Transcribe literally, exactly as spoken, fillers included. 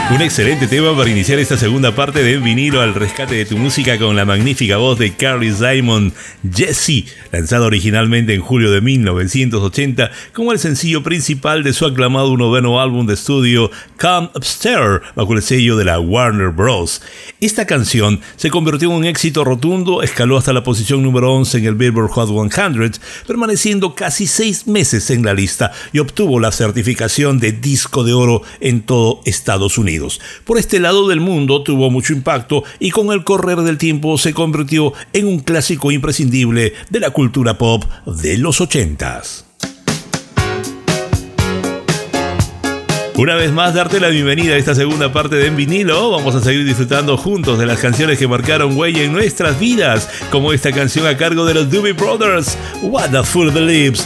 Un excelente tema para iniciar esta segunda parte de En Vinilo al rescate de tu música con la magnífica voz de Carly Simon, Jessie, lanzado originalmente en julio de mil novecientos ochenta como el sencillo principal de su aclamado noveno álbum de estudio Come Upstairs, bajo el sello de la Warner Bros. Esta canción se convirtió en un éxito rotundo, escaló hasta la posición número once en el Billboard Hot cien, permaneciendo casi seis meses en la lista y obtuvo la certificación de disco de oro en todo Estados Unidos. Por este lado del mundo tuvo mucho impacto y con el correr del tiempo se convirtió en un clásico imprescindible de la cultura pop de los ochentas. Una vez más, darte la bienvenida a esta segunda parte de En Vinilo. Vamos a seguir disfrutando juntos de las canciones que marcaron huella en nuestras vidas, como esta canción a cargo de los Doobie Brothers, What a Fool Believes.